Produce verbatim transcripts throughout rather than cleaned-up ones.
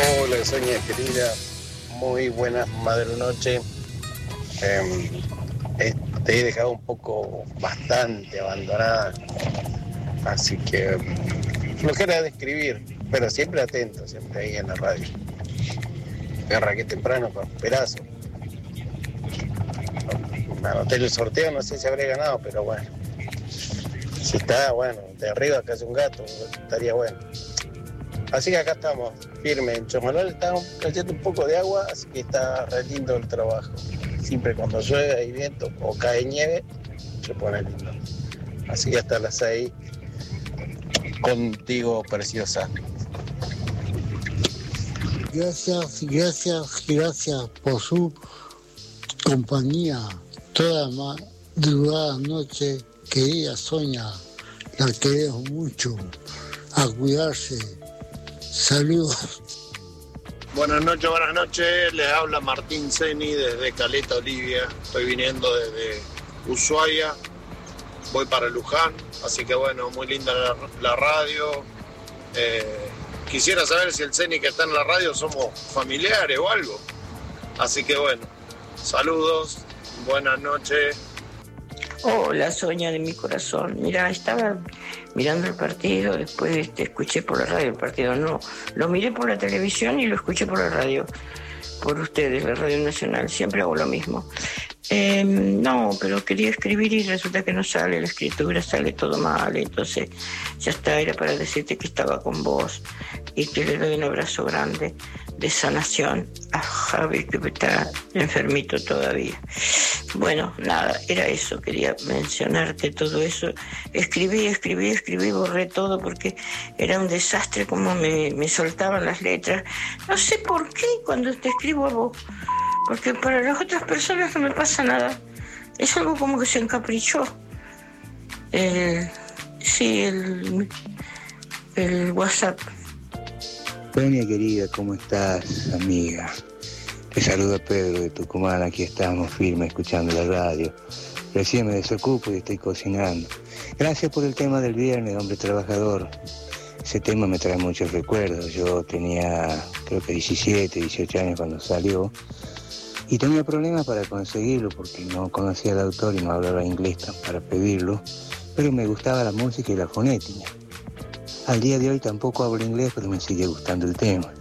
Hola, Sonia querida, muy buenas madrunoche. Eh, eh, te he dejado un poco bastante abandonada, así que mm, flojera de escribir, pero siempre atento, siempre ahí en la radio. Me arranqué temprano con Perazo. Me anoté el sorteo, no sé si habré ganado, pero bueno. Si está, bueno, de arriba casi un gato, estaría bueno. Así que acá estamos, firme. En Chomalal está cayendo un poco de agua, así que está re lindo el trabajo. Siempre cuando llueve hay viento o cae nieve, se pone lindo. Así que hasta las seis, contigo, preciosa. Gracias, gracias, gracias por su compañía. Toda madrugada noche, querida Sonia, la queremos mucho. A cuidarse. Saludos. Buenas noches, buenas noches. Les habla Martín Zeni desde Caleta, Olivia. Estoy viniendo desde Ushuaia. Voy para Luján. Así que bueno, muy linda la, la radio. Eh, quisiera saber si el Zeni que está en la radio somos familiares o algo. Así que bueno, saludos. Buenas noches. Hola, Sonia de mi corazón. Mira, estaba mirando el partido, después este, escuché por la radio el partido. No, lo miré por la televisión y lo escuché por la radio. Por ustedes, la Radio Nacional. Siempre hago lo mismo. Eh, no, pero quería escribir y resulta que no sale. La escritura sale todo mal. Entonces, ya está, era para decirte que estaba con vos y que le doy un abrazo grande de sanación a Javi, que está enfermito todavía. Bueno, nada, era eso, quería mencionarte todo eso. Escribí, escribí, escribí, borré todo porque era un desastre como me, me soltaban las letras. No sé por qué cuando te escribo a vos, porque para las otras personas no me pasa nada. Es algo como que se encaprichó. El, sí, el, el WhatsApp. Sonia querida, ¿cómo estás, amiga? Te saluda Pedro de Tucumán, aquí estamos firmes escuchando la radio. Recién me desocupo y estoy cocinando. Gracias por el tema del viernes, hombre trabajador. Ese tema me trae muchos recuerdos. Yo tenía, creo que diecisiete, dieciocho años cuando salió. Y tenía problemas para conseguirlo porque no conocía al autor y no hablaba inglés para pedirlo. Pero me gustaba la música y la fonética. Al día de hoy tampoco hablo inglés, pero me sigue gustando el tema.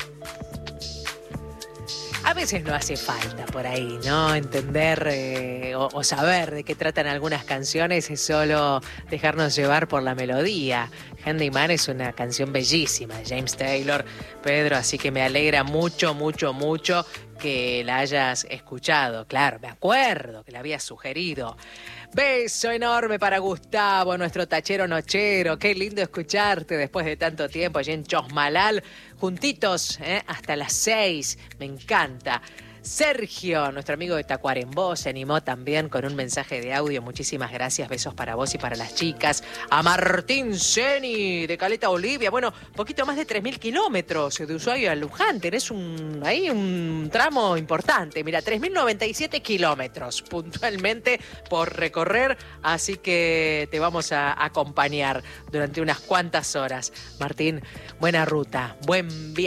A veces no hace falta por ahí, ¿no? Entender eh, o, o saber de qué tratan algunas canciones, es solo dejarnos llevar por la melodía. Handyman es una canción bellísima de James Taylor, Pedro, así que me alegra mucho, mucho, mucho que la hayas escuchado. Claro, me acuerdo que la habías sugerido. Beso enorme para Gustavo, nuestro tachero nochero. Qué lindo escucharte después de tanto tiempo allí en Chosmalal. Juntitos, ¿eh? Hasta las seis. Me encanta. Sergio, nuestro amigo de Tacuarembó, se animó también con un mensaje de audio. Muchísimas gracias, besos para vos y para las chicas. A Martín Zeni, de Caleta, Olivia. Bueno, poquito más de tres mil kilómetros de Ushuaia a Luján. Tenés un, ahí un tramo importante. Mira, tres mil noventa y siete kilómetros puntualmente por recorrer. Así que te vamos a acompañar durante unas cuantas horas. Martín, buena ruta, buen viaje.